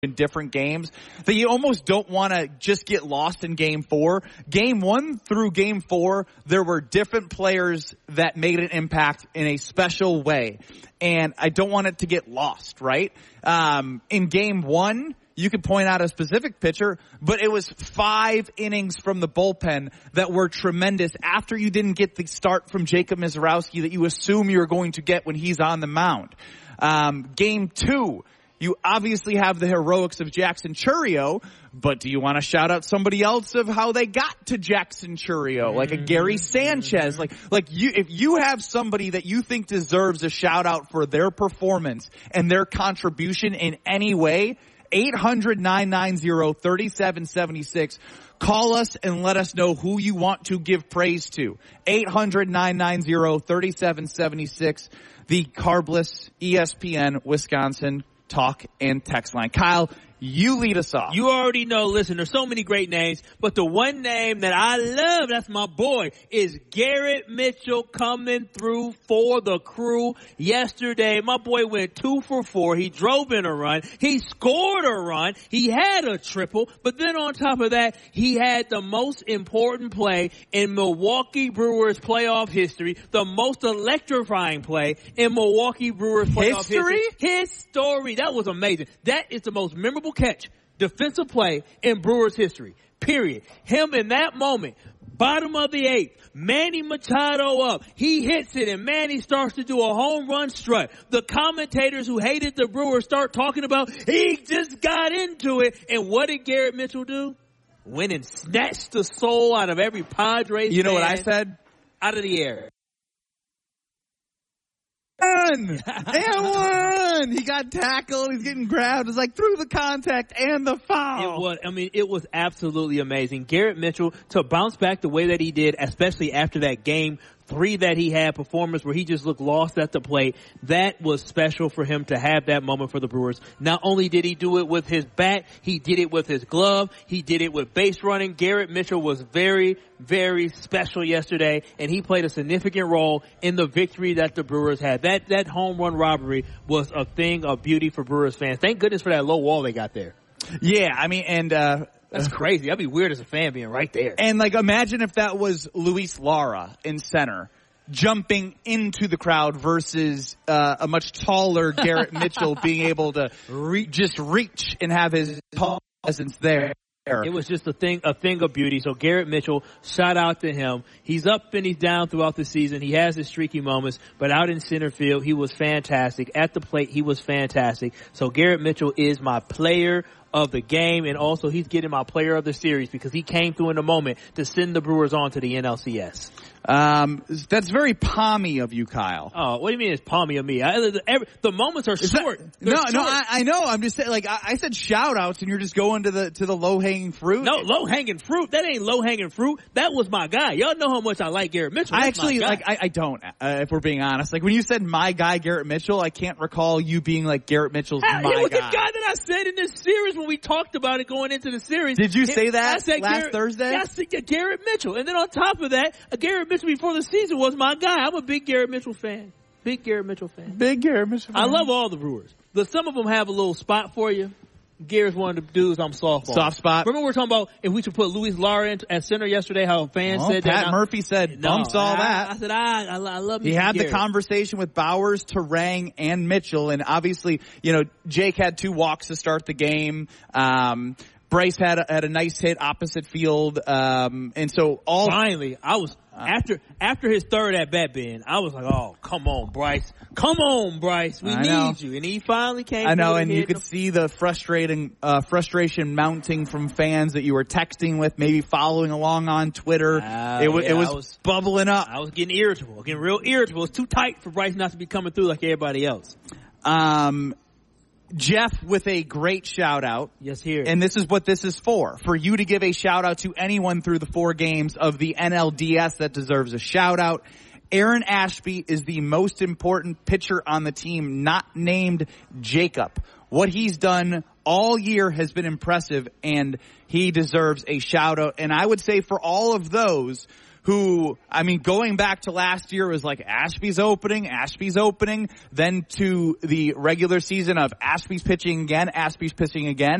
in different games that you almost don't want to just get lost in game 4. Game 1 through game 4, there were different players that made an impact in a special way. And I don't want it to get lost, right? In game 1, you could point out a specific pitcher, but it was 5 innings from the bullpen that were tremendous after you didn't get the start from Jacob Misiorowski that you assume you're going to get when he's on the mound. Game 2, you obviously have the heroics of Jackson Chourio, but do you want to shout out somebody else of how they got to Jackson Chourio, like a Gary Sanchez? If you have somebody that you think deserves a shout out for their performance and their contribution in any way, 800-990-3776. Call us and let us know who you want to give praise to. 800-990-3776. The Carbless ESPN Wisconsin talk and text line. Kyle, you lead us off. You already know, listen, there's so many great names, but the one name that I love, that's my boy, is Garrett Mitchell coming through for the Crew yesterday. My boy went 2 for 4. He drove in a run. He scored a run. He had a triple, but then on top of that, he had the most important play in Milwaukee Brewers playoff history, the most electrifying play in Milwaukee Brewers playoff history. History. That was amazing. That is the most memorable catch, defensive play in Brewers history, period. Him in that moment, bottom of the 8th, Manny Machado up. He hits it, and Manny starts to do a home run strut. The commentators who hated the Brewers start talking about, he just got into it. And what did Garrett Mitchell do? Went and snatched the soul out of every Padres You know fan what I said? Out of the air. And one. He got tackled. He's getting grabbed. It's like through the contact and the foul. It was absolutely amazing. Garrett Mitchell to bounce back the way that he did, especially after that game 3 that he had, performance where he just looked lost at the plate. That was special for him to have that moment for the Brewers. Not only did he do it with his bat, he did it with his glove. He did it with base running. Garrett Mitchell was very, very special yesterday, and he played a significant role in the victory that the Brewers had. That home run robbery was a thing of beauty for Brewers fans. Thank goodness for that low wall they got there. Yeah, I mean, and that's crazy. That'd be weird as a fan being right there. And imagine if that was Luis Lara in center, jumping into the crowd versus a much taller Garrett Mitchell being able to just reach and have his tall presence there. It was just a thing of beauty. So Garrett Mitchell, shout out to him. He's up and he's down throughout the season. He has his streaky moments, but out in center field, he was fantastic. At the plate, he was fantastic. So Garrett Mitchell is my player of the game, and also he's getting my player of the series because he came through in the moment to send the Brewers on to the NLCS. That's very palmy of you, Kyle. Oh, what do you mean it's palmy of me? The moments are short. I know. I'm just saying, I said shout outs and you're just going to the low hanging fruit. No, low hanging fruit. That ain't low hanging fruit. That was my guy. Y'all know how much I like Garrett Mitchell. I actually, I don't, if we're being honest. When you said my guy, Garrett Mitchell, I can't recall you being like Garrett Mitchell's my guy. He was the guy that I said in this series when we talked about it going into the series. Did you say that last Thursday? I said Garrett Mitchell. And then on top of that, Garrett Mitchell before the season was my guy. I'm a big Garrett Mitchell fan. Big Garrett Mitchell fan. I love all the Brewers. Some of them have a little spot for you. Garrett's one of the dudes I'm soft on. Soft spot. Remember we were talking about if we should put Luis Lara at center yesterday, how fans said Pat that. Murphy said, bumps all that. I said, I love you. He had the conversation with Bowers, Turang, and Mitchell, and obviously, Jake had 2 walks to start the game. Bryce had a nice hit opposite field, and so finally, I was after his third at bat, Ben, I was like, oh, come on, Bryce, we need you, and he finally came. I know, and you could see the frustration mounting from fans that you were texting with, maybe following along on Twitter. It was bubbling up. I was getting irritable, real irritable. It's too tight for Bryce not to be coming through like everybody else. Jeff with a great shout out. Yes, here. And this is what this is for you to give a shout out to anyone through the 4 games of the NLDS that deserves a shout out. Aaron Ashby is the most important pitcher on the team, not named Jacob. What he's done all year has been impressive, and he deserves a shout out. And I would say for all of those who, I mean, going back to last year was like Ashby's opening, then to the regular season of Ashby's pitching again,